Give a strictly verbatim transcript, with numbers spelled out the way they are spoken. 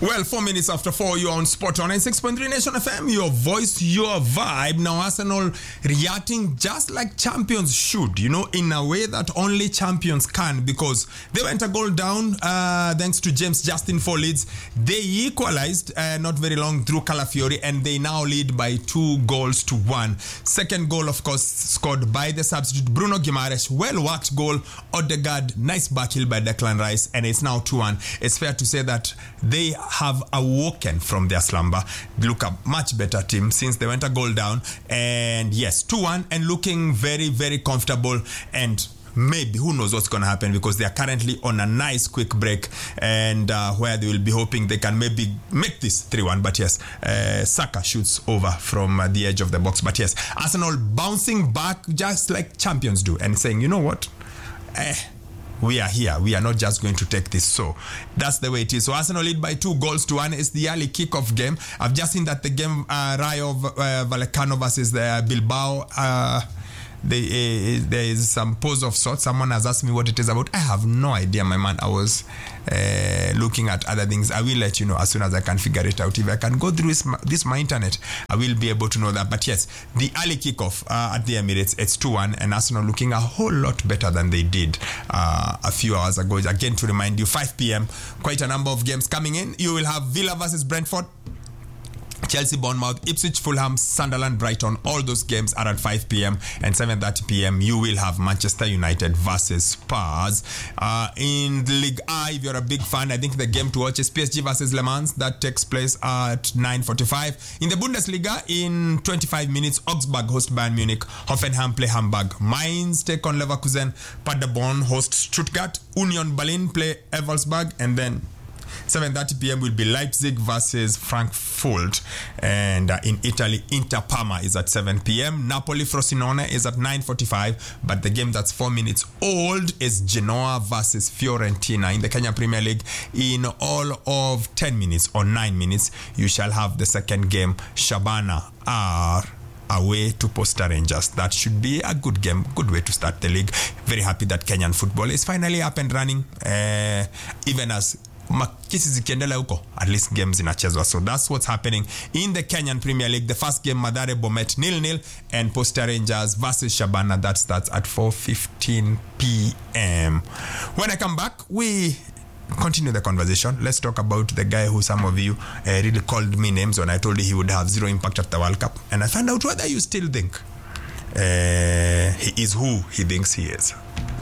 Well, four minutes after four, you're on Spot on ninety-six point three Nation F M. Your voice, your vibe. Now, Arsenal reacting just like champions should, you know, in a way that only champions can, because they went a goal down uh, thanks to James Justin for Leeds. They equalized uh, not very long through Calafiori, and they now lead by two goals to one. Second goal, of course, scored by the substitute Bruno Guimaraes. Well-worked goal. Odegaard, nice backheel by Declan Rice, and it's now two one. It's fair to say that they have awoken from their slumber. Look, a much better team since they went a goal down. And yes, two one, and looking very, very comfortable. And maybe, who knows what's going to happen, because they are currently on a nice quick break, and uh, where they will be hoping they can maybe make this three one. But yes, uh, Saka shoots over from uh, the edge of the box. But yes, Arsenal bouncing back just like champions do, and saying, you know what, eh, we are here. We are not just going to take this. So that's the way it is. So Arsenal lead by two goals to one. It's the early kickoff game. I've just seen that the game uh, Rayo uh, Vallecano versus the Bilbao. Uh, They, uh, there is some pause of sorts. Someone has asked me what it is about. I have no idea, my man. I was uh, looking at other things. I will let you know as soon as I can figure it out. If I can go through this, this my internet, I will be able to know that. But yes, the early kickoff uh, at the Emirates, it's two one, and Arsenal looking a whole lot better than they did uh, a few hours ago. Again, to remind you, five p.m., quite a number of games coming in. You will have Villa versus Brentford, Chelsea, Bournemouth, Ipswich, Fulham, Sunderland, Brighton. All those games are at five p.m. and seven thirty p.m. you will have Manchester United versus Spurs. Uh, in the Ligue A, if you're a big fan, I think the game to watch is P S G versus Le Mans. That takes place at nine forty-five. In the Bundesliga, in twenty-five minutes, Augsburg host Bayern Munich, Hoffenheim play Hamburg, Mainz take on Leverkusen, Paderborn host Stuttgart, Union Berlin play Wolfsburg, and then seven thirty p.m. will be Leipzig versus Frankfurt. And uh, in Italy, Inter Parma is at seven p.m. Napoli Frosinone is at nine forty-five. But the game that's four minutes old is Genoa versus Fiorentina. In the Kenya Premier League, in all of ten minutes or nine minutes, you shall have the second game, Shabana are away to Posta Rangers. That should be a good game, good way to start the league. Very happy that Kenyan football is finally up and running, uh, even as makisi zikiendelea huko, at least games inachezwa. So that's what's happening in the Kenyan Premier League. The first game, Mathare Bomet nil nil, and Posta Rangers versus Shabana, that starts at four fifteen p.m. When I come back, we continue the conversation. Let's talk about the guy who some of you uh, really called me names when I told you he would have zero impact at the World Cup, and I found out whether you still think uh, he is who he thinks he is.